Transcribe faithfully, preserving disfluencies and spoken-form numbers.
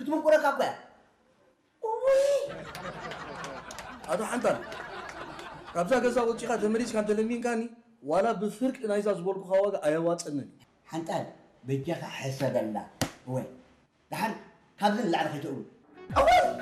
كتمكرك أبا أوي هذا حنتان رابزا جزا وجهك تمريز كان تلمين كاني ولا بفرق إن إذا زبورك خواجة أيوات إنني حنتان بيجاك حسد الله وين دحين هذا اللي عرفت تقول أوي